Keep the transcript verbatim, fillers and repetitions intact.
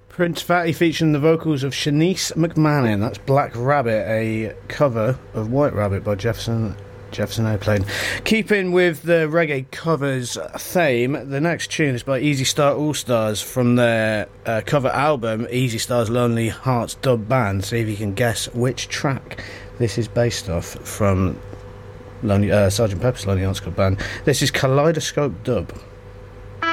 Prince Fatty featuring the vocals of Shanice McMahon. That's Black Rabbit, a cover of White Rabbit by Jefferson Jefferson Airplane. Keeping with the reggae covers theme, the next tune is by Easy Star All Stars from their uh, cover album Easy Star's Lonely Hearts Dub Band. See if you can guess which track this is based off from Lonely, uh, Sergeant Pepper's Lonely Hearts Club Band. This is Kaleidoscope Dub.